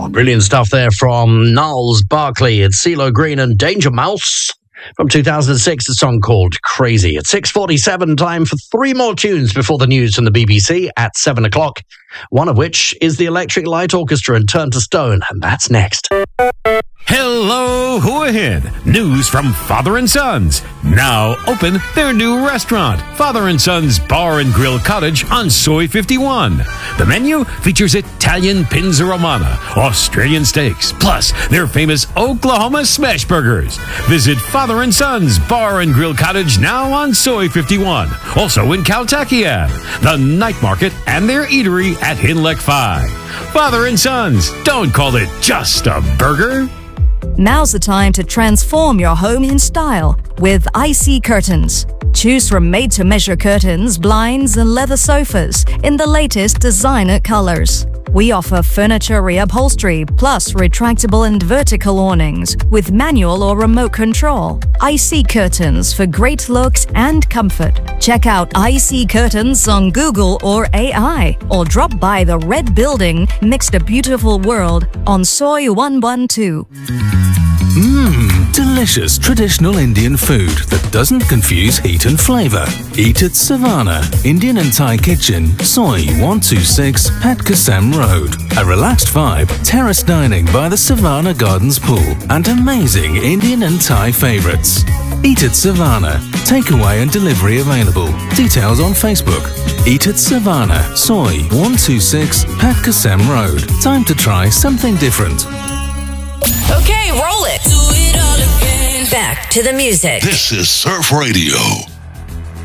Brilliant stuff there from Gnarls Barkley. It's CeeLo Green and Danger Mouse. From 2006, a song called Crazy. At 6:47, time for 3 more tunes before the news from the BBC at 7 o'clock. One of which is the Electric Light Orchestra and Turn to Stone, and that's next. Hello, who ahead? News from Father and Sons. Now open their new restaurant, Father and Sons Bar and Grill Cottage on Soy 51. The menu features Italian Pinza Romana, Australian steaks, plus their famous Oklahoma smash burgers. Visit Father and Sons Bar and Grill Cottage now on Soy 51. Also in Caltakian, the Night Market, and their eatery at Hinlek 5. Father and Sons, don't call it just a burger. Now's the time to transform your home in style with IC Curtains. Choose from made-to-measure curtains, blinds, and leather sofas in the latest designer colors. We offer furniture reupholstery plus retractable and vertical awnings with manual or remote control. IC Curtains for great looks and comfort. Check out IC Curtains on Google or AI, or drop by the Red Building next to Beautiful World on Soy 112. Delicious traditional Indian food that doesn't confuse heat and flavor. Eat at Savannah, Indian and Thai Kitchen, Soy 126, Pat Kasem Road. A relaxed vibe, terrace dining by the Savannah Gardens pool, and amazing Indian and Thai favorites. Eat at Savannah. Takeaway and delivery available. Details on Facebook. Eat at Savannah, Soy 126, Pat Kasem Road. Time to try something different. Okay, roll it. Do it all again. Back to the music. This is Surf Radio.